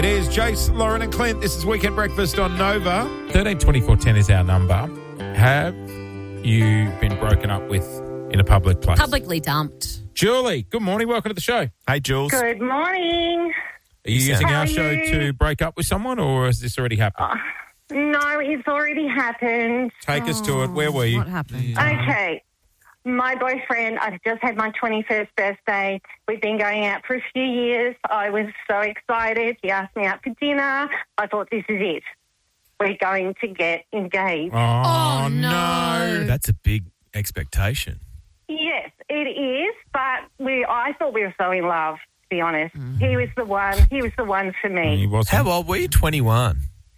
It is Jace, Lauren and Clint. This is Weekend Breakfast on Nova. 132410 is our number. Have you been broken up with in a public place? Publicly dumped. Julie, good morning. Welcome to the show. Hey, Jules. Good morning. Are you using How our are show you? to break up with someone, or has this already happened? No, it's already happened. Take us to it. Where were you? What happened? Okay. My boyfriend, I've just had my 21st birthday. We've been going out for a few years. I was so excited. He asked me out for dinner. I thought, this is it. We're going to get engaged. Oh, no. That's a big expectation. Yes, it is, but I thought we were so in love, to be honest. He was the one. He was the one for He me. wasn't. How old were you? 21.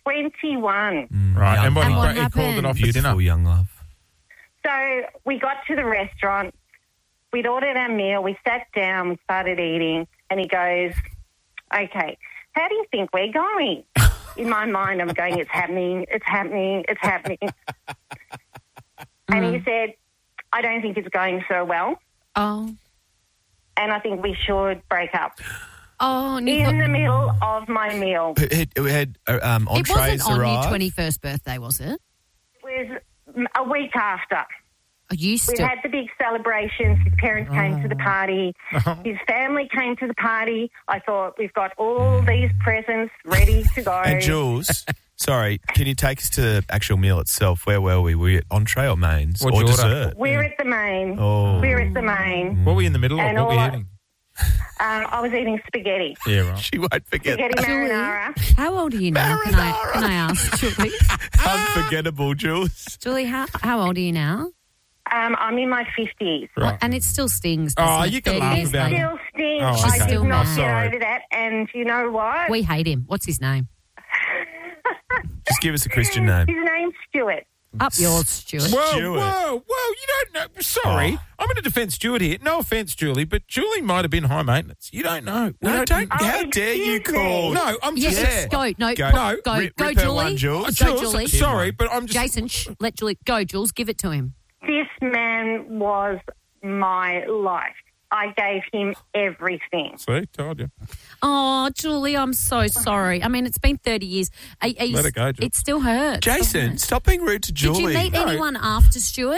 21. Right. Young And what, love. he called it happened? off you dinner. Beautiful young love. So we got to the restaurant. We'd ordered our meal. We sat down. We started eating. And he goes, okay, how do you think we're going? In my mind, I'm going, it's happening, it's happening, it's happening. And he said, I don't think it's going so well. Oh. And I think we should break up. Oh, and you In the thought- middle of my meal. We had it entrees wasn't on arrive. your 21st birthday, was it? It was a week after. Oh, you We still... had the big celebrations. His parents came to the party. His family came to the party. I thought, we've got all these presents ready to go. And Jules, sorry, can you take us to the actual meal itself? Where were we? Were we at entree or mains? What'd or you order? dessert? We're at the main. Oh. We're at the main. What were you in the middle of? And What were you all I- eating? I was eating spaghetti. Yeah, right. She won't forget Spaghetti that. marinara. How old are you now? Can I ask, Julie? Unforgettable, Jules. Julie, how old are you now? I'm in my 50s. Right. And it still stings. Oh, doesn't it, you can 30 laugh years about it. later? Still stinks. Oh, I okay. did Still not mad. get Sorry. over that. And you know what? We hate him. What's his name? Just give us a Christian name. His name's Stuart. Up yours, Stuart. Whoa, Stuart. whoa, you don't know. Sorry. I'm going to defend Stuart here. No offence, Julie, but Julie might have been high maintenance. You don't know. We No, don't. Oh, How dare you excuse me. call? No, I'm Yes, just... Yeah. go. No, Go. go, go, Rip her Julie. one, Jules. Go, Julie. Sorry, but I'm just... Jason, let Julie go. Jules, give it to him. This man was my life. I gave him everything. See, told you. Oh, Julie, I'm so sorry. I mean, it's been 30 years. Let it go, Jules. It still hurts. Jason, doesn't it? stop being rude to Julie. Did you meet No. anyone after Stuart?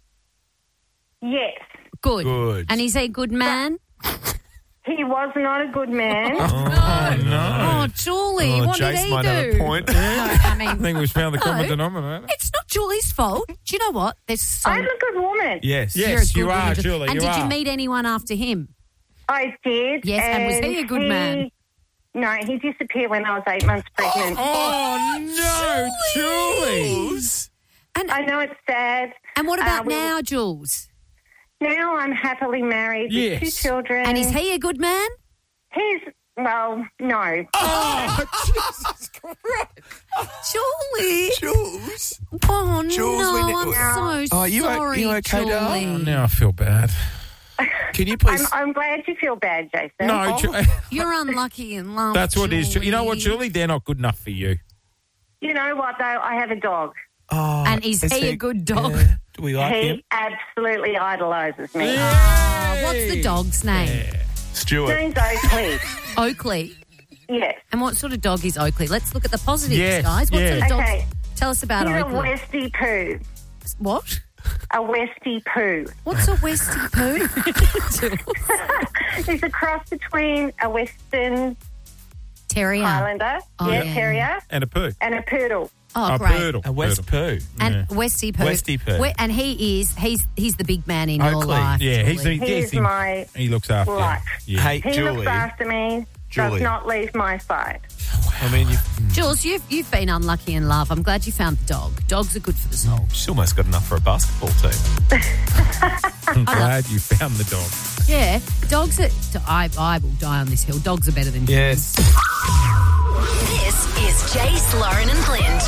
Yes. Good. Good. And is he a good man? He was not a good man. Oh, no. Oh, Julie, Oh, what Jace did he might do? have a point. No, I I mean, think we've found the common No. denominator. it's not Julie's fault. Do you know what? There's so... I'm a good woman. Yes. Yeah. You're a Yes, good you are, woman, Julie, And you did are. you meet anyone after him? I did. Yes, and was he a good man? No, he disappeared when I was 8 months pregnant. Oh, no, Julie. I know it's sad. And what about we- now, Jules? Now I'm happily married Yes. with 2 children. And is he a good man? He's, well, no. Oh, Jesus Christ. Julie. Jules. Oh, Jules, no, we I'm ne- so Oh, you o- sorry, you okay, Julie. darling? Now I feel bad. Can you please? I'm glad you feel bad, Jason. No, You're unlucky in love, that's what it is. You know what, Julie? Julie? They're not good enough for you. You know what, though? I have a dog. Oh, And is he a good dog? Yeah. Do we like him? He absolutely idolises me. Ah, what's the dog's name? His Stuart. name's Oakley. Oakley. Yes. And what sort of dog is Oakley? Let's look at the positives, Yes, guys. What sort of yes. dogs? Okay. Tell us about He's a Oakley. Westie poo. What? A Westie poo. What's a Westie poo? He's a cross between a Western Terrier. Highlander, Oh, yeah. terrier, And a poo. and a poodle. Oh, A great. poodle. A West poo. And Westie poo. Westie poo. And he's the big man in your Oakley. life. Yeah, he's Julie. He's my he looks after you. life. Yeah. Hey, He Julie. looks after me, Julie. does not leave my side. I mean, Jules, you've been unlucky in love. I'm glad you found the dog. Dogs are good for the soul. she's almost got enough for a basketball team. I'm glad you found the dog. Yeah, dogs are... I will die on this hill. Dogs are better than humans. Yes. This is Jace, Lauren and Clint.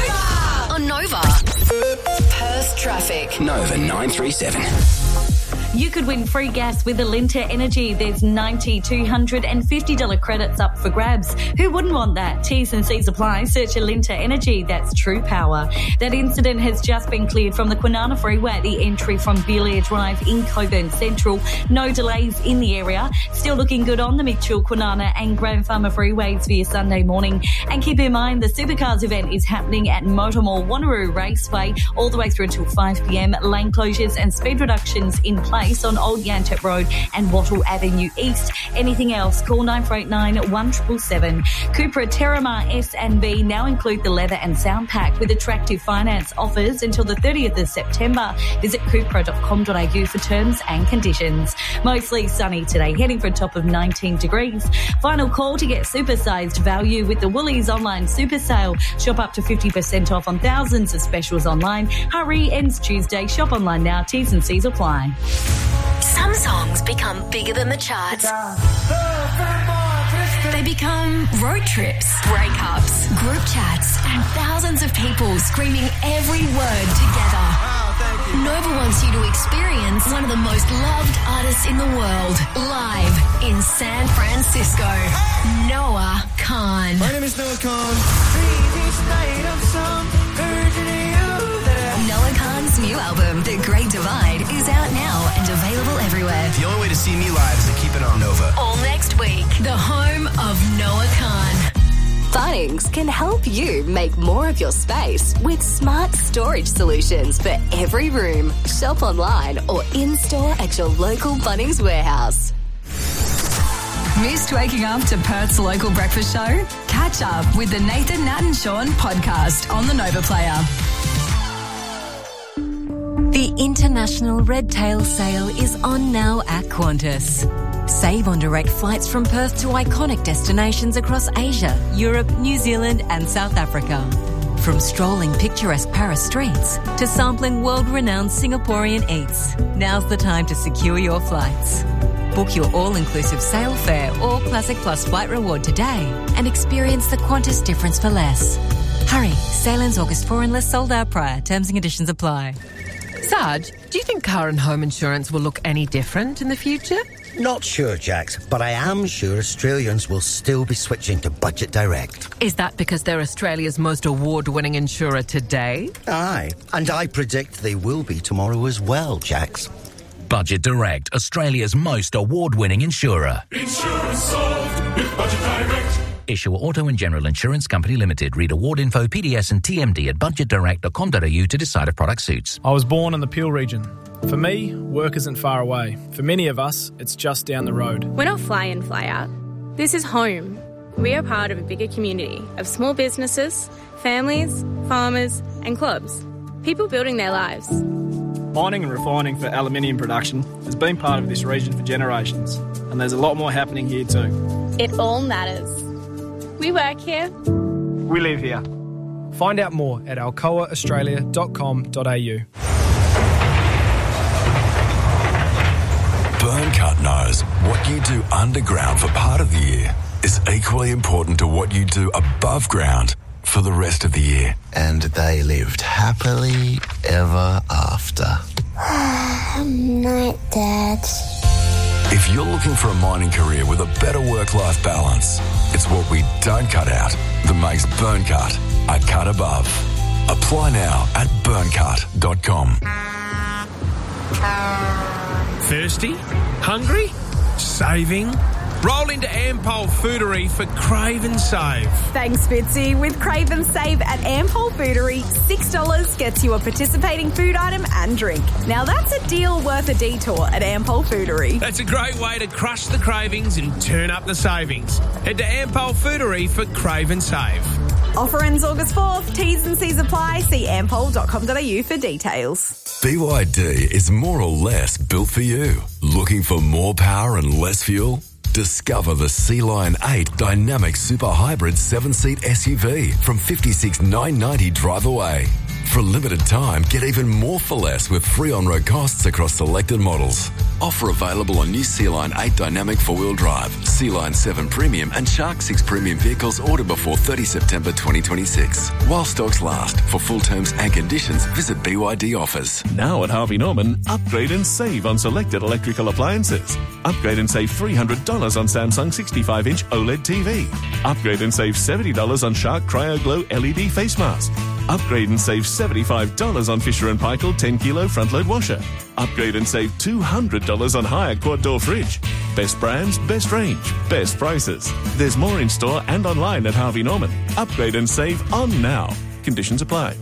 On Nova. Perth traffic. Nova 937. You could win free gas with Alinta Energy. There's $90, $200 and $50 credits up for grabs. Who wouldn't want that? T's and C's apply. Search Alinta Energy. That's true power. That incident has just been cleared from the Kwinana Freeway at the entry from Beelair Drive in Coburn Central. No delays in the area. Still looking good on the Mitchell, Kwinana and Grand Farmer freeways for your Sunday morning. And keep in mind the Supercars event is happening at Motor Mall Wanneroo Raceway all the way through until 5 p.m. Lane closures and speed reductions in place on Old Yanchep Road and Wattle Avenue East. Anything else, call 9489 1777. Cupra Terramar S and B now include the leather and sound pack with attractive finance offers until the 30th of September. Visit cupra.com.au for terms and conditions. Mostly sunny today, heading for a top of 19 degrees. Final call to get supersized value with the Woolies online super sale. Shop up to 50% off on thousands of specials online. Hurry, ends Tuesday. Shop online now. T's and C's apply. Some songs become bigger than the charts. They become road trips, breakups, group chats, and thousands of people screaming every word together. Nova wants you to experience one of the most loved artists in the world live in San Francisco. Noah Kahan. My name is Noah Kahan. Noah Kahan's new album, The Great Divide, is out now and available everywhere. The only way to see me live is to keep it on Nova. All next week, the home of Noah Kahan. Bunnings can help you make more of your space with smart storage solutions for every room. Shop online or in-store at your local Bunnings warehouse. Missed waking up to Perth's local breakfast show? Catch up with the Nathan, Nat and Sean podcast on the Nova Player. The International Red Tail Sale is on now at Qantas. Save on direct flights from Perth to iconic destinations across Asia, Europe, New Zealand and South Africa. From strolling picturesque Paris streets to sampling world-renowned Singaporean eats, now's the time to secure your flights. Book your all-inclusive sale fare or Classic Plus flight reward today and experience the Qantas difference for less. Hurry, sale ends August 4 unless sold out prior. Terms and conditions apply. Sarge, do you think car and home insurance will look any different in the future? Not sure, Jax, but I am sure Australians will still be switching to Budget Direct. Is that because they're Australia's most award-winning insurer today? Aye, and I predict they will be tomorrow as well, Jax. Budget Direct, Australia's most award-winning insurer. Insurance solved with Budget Direct. Issuer Auto and General Insurance Company Limited. Read award info, PDS and TMD at budgetdirect.com.au to decide if product suits. I was born in the Peel region. For me, work isn't far away. For many of us, it's just down the road. We're not fly in, fly out. This is home. We are part of a bigger community of small businesses, families, farmers and clubs. People building their lives. Mining and refining for aluminium production has been part of this region for generations, and there's a lot more happening here too. It all matters. We work here. We live here. Find out more at alcoaaustralia.com.au. Burncut knows what you do underground for part of the year is equally important to what you do above ground for the rest of the year. And they lived happily ever after. Night, Dad. If you're looking for a mining career with a better work-life balance, it's what we don't cut out that makes Burncut a cut above. Apply now at burncut.com. Thirsty? Hungry? Saving? Roll into Ampol Foodery for Crave and Save. Thanks, Fitzy. With Crave and Save at Ampol Foodery, $6 gets you a participating food item and drink. Now that's a deal worth a detour at Ampol Foodery. That's a great way to crush the cravings and turn up the savings. Head to Ampol Foodery for Crave and Save. Offer ends August 4th. T's and C's apply. See ampol.com.au for details. BYD is more or less built for you. Looking for more power and less fuel? Discover the Sea Lion 8 Dynamic Super Hybrid 7-seat SUV from $56,990 drive away. For a limited time, get even more for less with free on-road costs across selected models. Offer available on new Sea-Line 8 Dynamic 4-wheel drive, Sea-Line 7 Premium and Shark 6 Premium vehicles ordered before 30 September 2026. While stocks last. For full terms and conditions, visit BYD Offers. Now at Harvey Norman, upgrade and save on selected electrical appliances. Upgrade and save $300 on Samsung 65-inch OLED TV. Upgrade and save $70 on Shark Cryo Glow LED face mask. Upgrade and save $75 on Fisher & Paykel 10-kilo front-load washer. Upgrade and save $200 on Haier quad-door fridge. Best brands, best range, best prices. There's more in store and online at Harvey Norman. Upgrade and save on now. Conditions apply.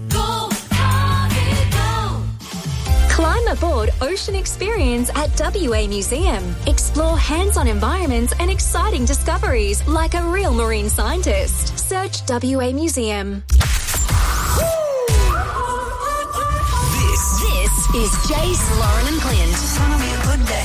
Climb aboard Ocean Experience at WA Museum. Explore hands-on environments and exciting discoveries like a real marine scientist. Search WA Museum. This is Jace, Lauren and Clint.